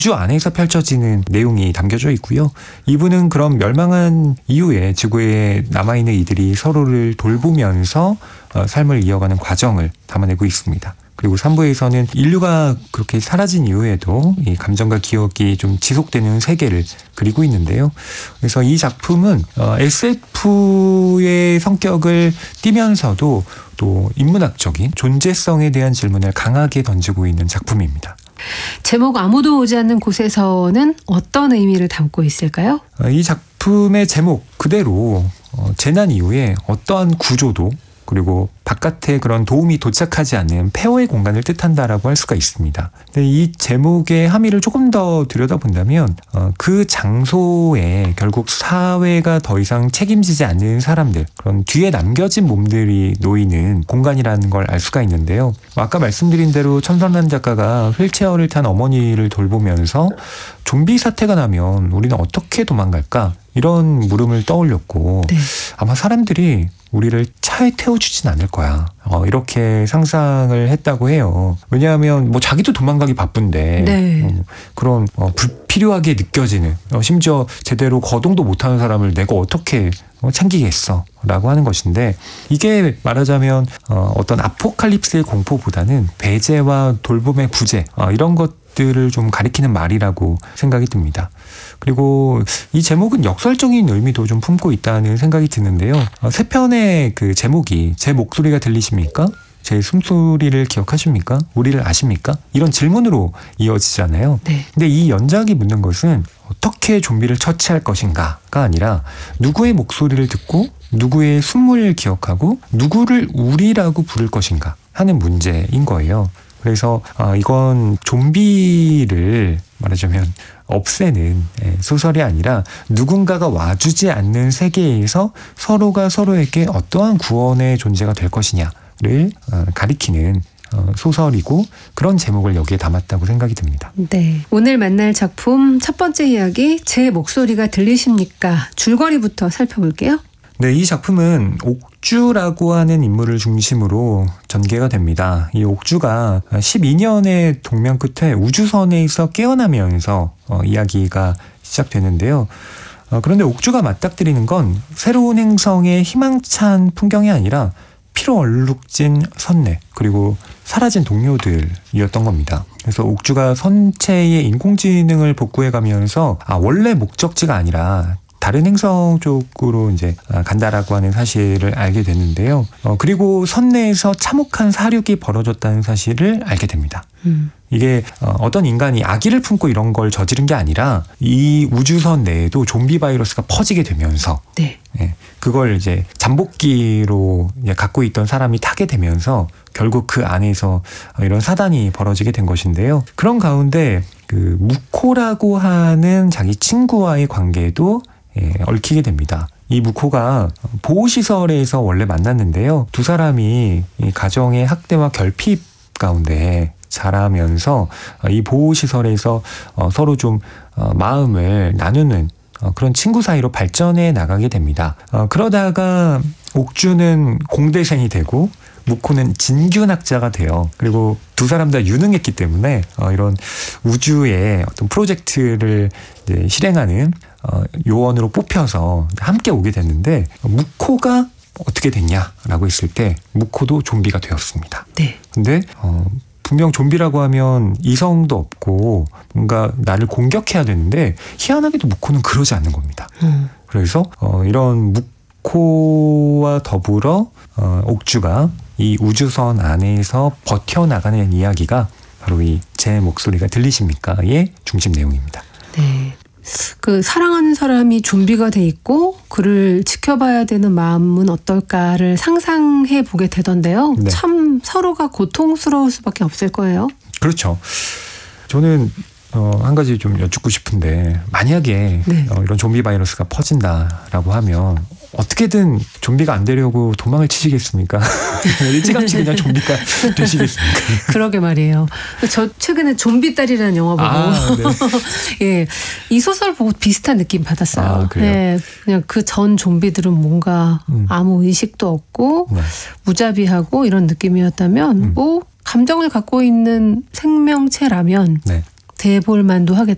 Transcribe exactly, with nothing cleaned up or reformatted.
우주 안에서 펼쳐지는 내용이 담겨져 있고요. 이 부는 그럼 멸망한 이후에 지구에 남아있는 이들이 서로를 돌보면서 삶을 이어가는 과정을 담아내고 있습니다. 그리고 삼 부에서는 인류가 그렇게 사라진 이후에도 이 감정과 기억이 좀 지속되는 세계를 그리고 있는데요. 그래서 이 작품은 에스에프의 성격을 띠면서도 또 인문학적인 존재성에 대한 질문을 강하게 던지고 있는 작품입니다. 제목 아무도 오지 않는 곳에서는 어떤 의미를 담고 있을까요? 이 작품의 제목 그대로 재난 이후에 어떠한 구조도 그리고 바깥에 그런 도움이 도착하지 않는 폐허의 공간을 뜻한다라고 할 수가 있습니다. 근데 이 제목의 함의를 조금 더 들여다본다면 어, 그 장소에 결국 사회가 더 이상 책임지지 않는 사람들, 그런 뒤에 남겨진 몸들이 놓이는 공간이라는 걸 알 수가 있는데요. 아까 말씀드린 대로 천선란 작가가 휠체어를 탄 어머니를 돌보면서 좀비 사태가 나면 우리는 어떻게 도망갈까? 이런 물음을 떠올렸고 네. 아마 사람들이 우리를 차에 태워주진 않을 거야. 어, 이렇게 상상을 했다고 해요. 왜냐하면 뭐 자기도 도망가기 바쁜데 네. 어, 그런 어, 불필요하게 느껴지는 어, 심지어 제대로 거동도 못하는 사람을 내가 어떻게 어, 챙기겠어 라고 하는 것인데 이게 말하자면 어, 어떤 아포칼립스의 공포보다는 배제와 돌봄의 부재 어, 이런 것들을 좀 가리키는 말이라고 생각이 듭니다. 그리고 이 제목은 역설적인 의미도 좀 품고 있다는 생각이 드는데요. 어, 세 편의 그 제목이 제 목소리가 들리십니까? 제 숨소리를 기억하십니까? 우리를 아십니까? 이런 질문으로 이어지잖아요. 네. 근데 이 연작이 묻는 것은 어떻게 좀비를 처치할 것인가가 아니라 누구의 목소리를 듣고 누구의 숨을 기억하고 누구를 우리라고 부를 것인가 하는 문제인 거예요. 그래서 어, 이건 좀비를 말하자면 없애는 소설이 아니라 누군가가 와주지 않는 세계에서 서로가 서로에게 어떠한 구원의 존재가 될 것이냐를 가리키는 소설이고 그런 제목을 여기에 담았다고 생각이 듭니다. 네, 오늘 만날 작품 첫 번째 이야기 제 목소리가 들리십니까? 줄거리부터 살펴볼게요. 네, 이 작품은 옥주라고 하는 인물을 중심으로 전개가 됩니다. 이 옥주가 십이 년의 동면 끝에 우주선에서 깨어나면서 어, 이야기가 시작되는데요. 어, 그런데 옥주가 맞닥뜨리는 건 새로운 행성의 희망찬 풍경이 아니라 피로 얼룩진 선내 그리고 사라진 동료들이었던 겁니다. 그래서 옥주가 선체의 인공지능을 복구해가면서 아, 원래 목적지가 아니라 다른 행성 쪽으로 이제 간다라고 하는 사실을 알게 됐는데요. 어, 그리고 선내에서 참혹한 사륙이 벌어졌다는 사실을 알게 됩니다. 음. 이게 어, 어떤 인간이 악의를 품고 이런 걸 저지른 게 아니라 이 우주선 내에도 좀비 바이러스가 퍼지게 되면서 네. 예, 그걸 이제 잠복기로 이제 갖고 있던 사람이 타게 되면서 결국 그 안에서 이런 사단이 벌어지게 된 것인데요. 그런 가운데 그 무코라고 하는 자기 친구와의 관계도 예, 얽히게 됩니다. 이 무코가 보호시설에서 원래 만났는데요. 두 사람이 이 가정의 학대와 결핍 가운데 자라면서 이 보호시설에서 서로 좀 마음을 나누는 그런 친구 사이로 발전해 나가게 됩니다. 그러다가 옥주는 공대생이 되고 무코는 진균학자가 돼요. 그리고 두 사람 다 유능했기 때문에 이런 우주의 어떤 프로젝트를 이제 실행하는 요원으로 뽑혀서 함께 오게 됐는데 무코가 어떻게 됐냐라고 했을 때 무코도 좀비가 되었습니다. 네. 근데 어, 분명 좀비라고 하면 이성도 없고 뭔가 나를 공격해야 되는데 희한하게도 무코는 그러지 않는 겁니다. 음. 그래서 어, 이런 무코와 더불어 어, 옥주가 이 우주선 안에서 버텨나가는 이야기가 바로 이 제 목소리가 들리십니까의 중심 내용입니다. 네. 그 사랑하는 사람이 좀비가 돼 있고 그를 지켜봐야 되는 마음은 어떨까를 상상해 보게 되던데요. 네. 참 서로가 고통스러울 수밖에 없을 거예요. 그렇죠. 저는 어, 한 가지 좀 여쭙고 싶은데 만약에 네. 어, 이런 좀비 바이러스가 퍼진다라고 하면 어떻게든 좀비가 안 되려고 도망을 치시겠습니까? 일찌감치 그냥 좀비가 되시겠습니까? 그러게 말이에요. 저 최근에 좀비 딸이라는 영화 보고 아, 네. 예, 이 소설 보고 비슷한 느낌 받았어요. 아, 그래요? 예, 그냥 그 전 좀비들은 뭔가 음. 아무 의식도 없고 네. 무자비하고 이런 느낌이었다면 음. 뭐 감정을 갖고 있는 생명체라면 네. 대볼만도 하겠다.